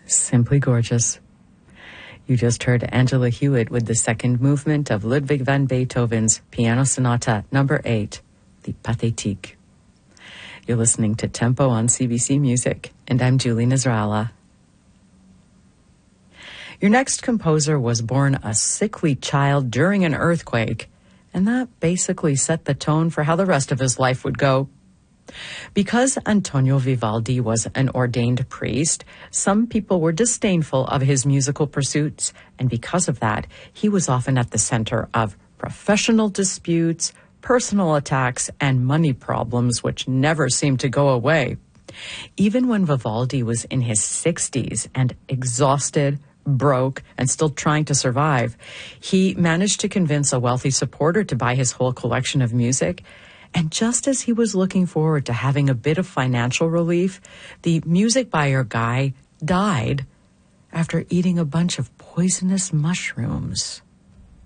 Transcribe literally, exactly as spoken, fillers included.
Simply gorgeous. You just heard Angela Hewitt with the second movement of Ludwig van Beethoven's Piano Sonata number eight, the Pathétique. You're listening to Tempo on C B C Music, and I'm Julie Nasrallah. Your next composer was born a sickly child during an earthquake, and that basically set the tone for how the rest of his life would go. Because Antonio Vivaldi was an ordained priest, some people were disdainful of his musical pursuits, and because of that, he was often at the center of professional disputes, personal attacks, and money problems which never seemed to go away. Even when Vivaldi was in his sixties and exhausted, broke, and still trying to survive, he managed to convince a wealthy supporter to buy his whole collection of music. And just as he was looking forward to having a bit of financial relief, the music buyer guy died after eating a bunch of poisonous mushrooms.